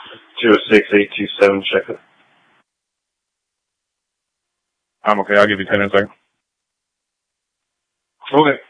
206-827, check it. I'm okay. I'll give you 10 in a second. Okay.